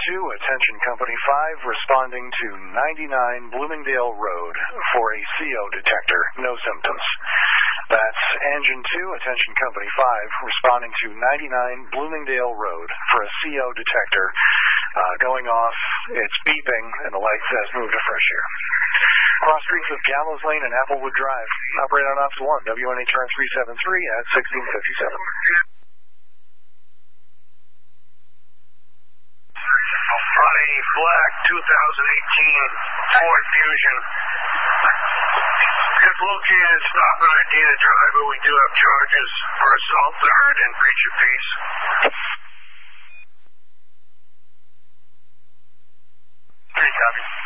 2, attention Company 5, responding to 99 Bloomingdale Road for a CO detector, no symptoms. That's Engine 2, attention Company 5, responding to 99 Bloomingdale Road for a CO detector going off. It's beeping, and the light says move to fresh air. Cross streets of Gallows Lane and Applewood Drive. Operate on Ops 1, WNHR 373 at 1657. Friday Black 2018 Ford Fusion. If located, stop and ID the driver. We do have charges for assault, third, and breach of peace. Copy.